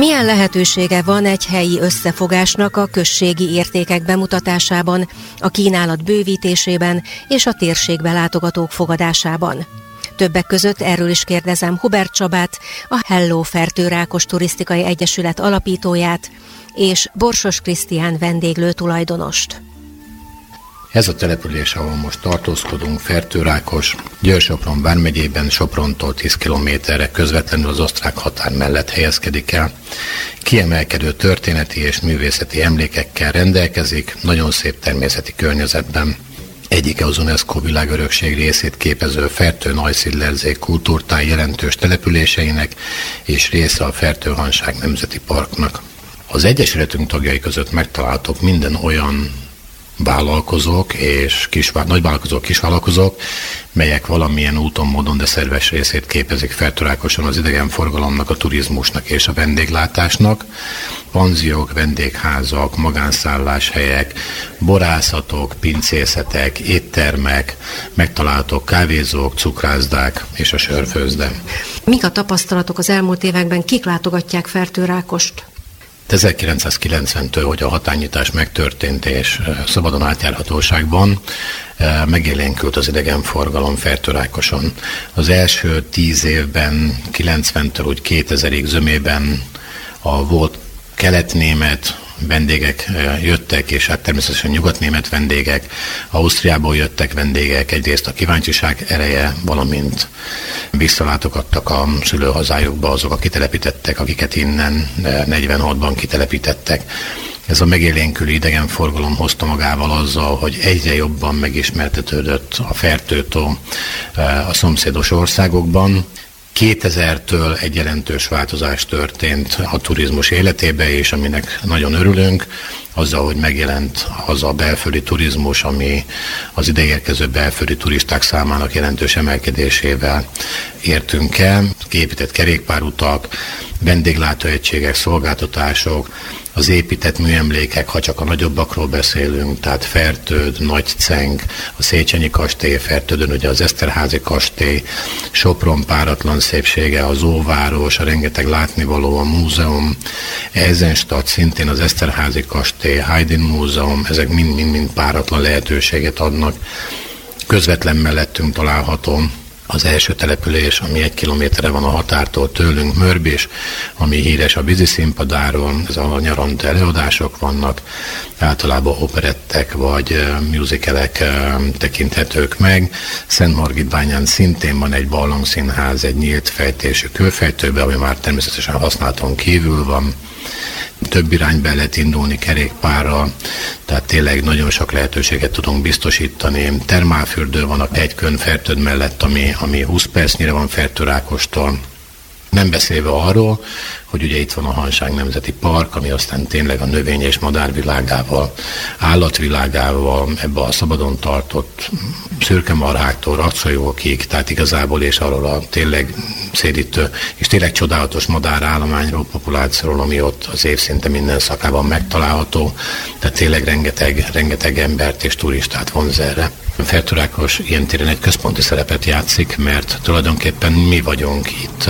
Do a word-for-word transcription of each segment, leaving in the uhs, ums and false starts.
Milyen lehetősége van egy helyi összefogásnak a községi értékek bemutatásában, a kínálat bővítésében és a térségbe látogatók fogadásában? Többek között erről is kérdezem Hubert Csabát, a Hello Fertőrákos Turisztikai Egyesület alapítóját, és Borsos Krisztián vendéglő tulajdonost. Ez a település, ahol most tartózkodunk, Fertőrákos, Győr-Sopron vármegyében, Soprontól tíz kilométerre közvetlenül az osztrák határ mellett helyezkedik el. Kiemelkedő történeti és művészeti emlékekkel rendelkezik, nagyon szép természeti környezetben. Egyike az UNESCO világörökség részét képező Fertő-Neusiedlersee kultúrtáj jelentős településeinek és része a Fertőhanság Nemzeti Parknak. Az Egyesületünk tagjai között megtalálhatók minden olyan vállalkozók és kisvá- nagyvállalkozók, kisvállalkozók, melyek valamilyen úton, módon, de szerves részét képezik Fertőrákoson az idegenforgalomnak, a turizmusnak és a vendéglátásnak. Panziók, vendégházak, magánszálláshelyek, borászatok, pincészetek, éttermek, megtalálhatók kávézók, cukrászdák és a sörfőzde. Mik a tapasztalatok az elmúlt években, kik látogatják Fertőrákost? ezerkilencszázkilencventől, hogy a határnyitás megtörtént és szabadon átjárhatóságban, megélénkült az idegenforgalom Fertőrákoson. Az első tíz évben, kilencventől úgy kétezerig zömében a volt keletnémet vendégek jöttek, és hát természetesen nyugatnémet vendégek, Ausztriából jöttek vendégek, egyrészt a kíváncsiság ereje, valamint visszalátogattak a szülőhazájukba azok, akik kitelepítettek, akiket innen negyvenhatban kitelepítettek. Ez a megélénkülő idegenforgalom hozta magával azzal, hogy egyre jobban megismertetődött a Fertőtó a szomszédos országokban. kétezertől egy jelentős változás történt a turizmus életébe, és aminek nagyon örülünk, azzal, hogy megjelent az a belföldi turizmus, ami az ideérkező belföldi turisták számának jelentős emelkedésével értünk el. Kiépített kerékpárutak, vendéglátóegységek, szolgáltatások, az épített műemlékek, ha csak a nagyobbakról beszélünk, tehát Fertőd, Nagyceng, a Széchenyi kastély, Fertődön ugye az Eszterházy kastély, Sopron páratlan szépsége, az óváros, a rengeteg látnivaló, a múzeum, Eisenstadt szintén az Eszterházy kastély, Haydn múzeum, ezek mind-mind páratlan lehetőséget adnak. Közvetlen mellettünk található az első település, ami egy kilométerre van a határtól tőlünk, Mörbis, ami híres a vízi színpadáról, ez a nyaranta előadások vannak, általában operettek vagy musicalek tekinthetők meg. Szentmargitbányán szintén van egy barlangszínház, egy nyílt fejtésű kőfejtőbe, ami már természetesen használaton kívül van. Több irányba lehet indulni kerékpárral, tehát tényleg nagyon sok lehetőséget tudunk biztosítani. Termálfürdő van a Hegykön Fertőd mellett, ami, ami húsz percnyire van Fertőrákostól. Nem beszélve arról, hogy ugye itt van a Hanság Nemzeti Park, ami aztán tényleg a növény- és madárvilágával, állatvilágával, ebbe a szabadon tartott szürkemarháktól, racajókig, tehát igazából és arról a tényleg szédítő és tényleg csodálatos madárállományról, populációról, ami ott az év szinte minden szakában megtalálható, tehát tényleg rengeteg, rengeteg embert és turistát vonz erre. Fertőrákos ilyen téren egy központi szerepet játszik, mert tulajdonképpen mi vagyunk itt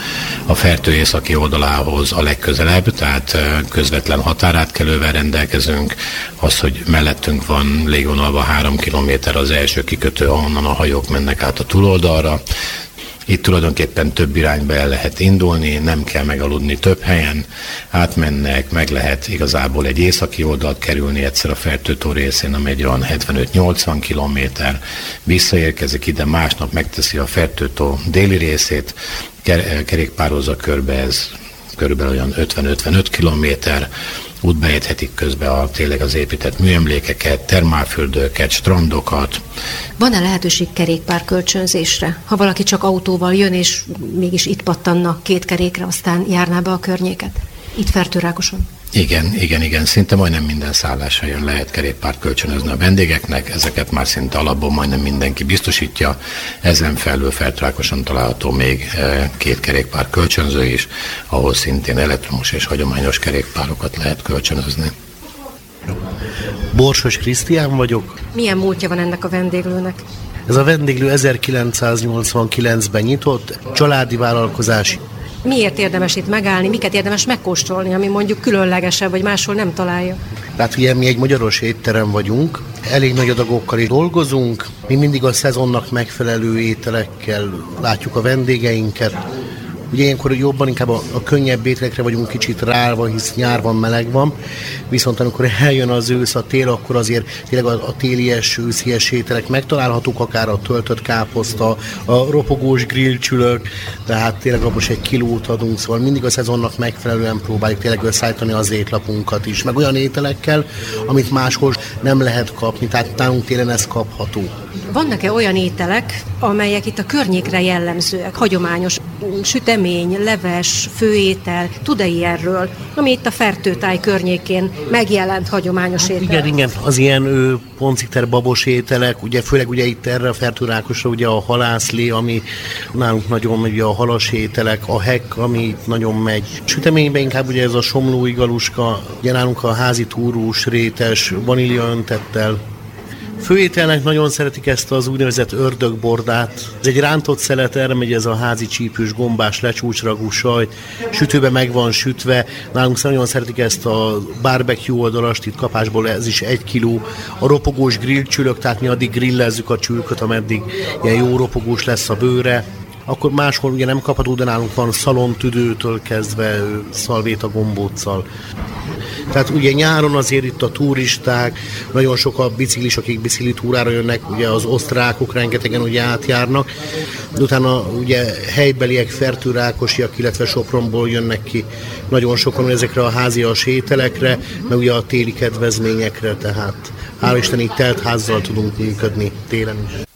a Fertő északi oldalához a legközelebb, tehát közvetlen határátkelővel rendelkezünk. Az, hogy mellettünk van légvonalva három kilométer az első kikötő, ahonnan a hajók mennek át a túloldalra. Itt tulajdonképpen több irányba el lehet indulni, nem kell megaludni több helyen, átmennek, meg lehet igazából egy északi oldalt kerülni egyszer a Fertőtó részén, ami egy olyan hetvenöt-nyolcvan kilométer, visszaérkezik ide, másnap megteszi a Fertőtó déli részét, kerékpározza körbe, ez körülbelül olyan ötven-ötvenöt kilométer, útba érthetik közben a, tényleg az épített műemlékeket, termálfürdőket, strandokat. Van-e lehetőség kerékpár kölcsönzésre? Ha valaki csak autóval jön, és mégis itt pattanna két kerékre, aztán járná be a környéket? Itt Fertőrákoson? Igen, igen, igen. Szinte majdnem minden szálláshelyen lehet kerékpárt kölcsönözni a vendégeknek. Ezeket már szinte alapból majdnem mindenki biztosítja. Ezen felül Fertőrákoson található még két kerékpár kölcsönző is, ahol szintén elektromos és hagyományos kerékpárokat lehet kölcsönözni. Borsos Krisztián vagyok. Milyen múltja van ennek a vendéglőnek? Ez a vendéglő ezerkilencszáznyolcvankilencben nyitott, családi vállalkozás. Miért érdemes itt megállni, miket érdemes megkóstolni, ami mondjuk különlegesebb, vagy máshol nem találja? Tehát ugye mi egy magyaros étterem vagyunk, elég nagy adagokkal is dolgozunk, mi mindig a szezonnak megfelelő ételekkel látjuk a vendégeinket. Ugye ilyenkor jobban inkább a, a könnyebb ételekre vagyunk kicsit ráva, hisz nyár van, meleg van, viszont amikor eljön az ősz, a tél, akkor azért tényleg a, a télies, őszies ételek megtalálhatók, akár a töltött káposzta, a ropogós grillcsülök, tehát tényleg most egy kilót adunk, szóval mindig a szezonnak megfelelően próbáljuk tényleg összeállítani az étlapunkat is, meg olyan ételekkel, amit máshol nem lehet kapni, tehát nálunk télen ez kapható. Vannak-e olyan ételek, amelyek itt a környékre jellemzőek, hagyományos sütemény, leves, főétel, tud-e ilyenről, ami itt a Fertőtáj környékén megjelent hagyományos étel? Igen, igen, az ilyen ő, ponciter, babos ételek, ugye főleg ugye itt erre a Fertőrákosra ugye a halászlé, ami nálunk nagyon megy, a halas ételek, a hek, ami itt nagyon megy. Süteményben inkább ugye ez a somlói galuska, ugye nálunk a házi túrós, rétes, vanília öntettel. Főételnek nagyon szeretik ezt az úgynevezett ördögbordát. Ez egy rántott szelet, erre megy ez a házi csípős, gombás, lecsúcsragú sajt, sütőbe meg van sütve. Nálunk nagyon szeretik ezt a barbecue oldalast, itt kapásból ez is egy kiló. A ropogós grillcsülök, tehát mi addig grillezzük a csülköt, ameddig ilyen jó ropogós lesz a bőre. Akkor máshol ugye nem kapható, de nálunk van szalontüdőtől kezdve szalvéta gombóccal. Tehát ugye nyáron azért itt a turisták, nagyon sok a biciklis, akik biciklitúrára jönnek, ugye az osztrákok rengetegen ugye átjárnak, de utána ugye helybeliek, fertőrákosiak, illetve Sopronból jönnek ki nagyon sokan ezekre a házias ételekre, meg ugye a téli kedvezményekre, tehát hála Isten így telt házzal tudunk működni télen is.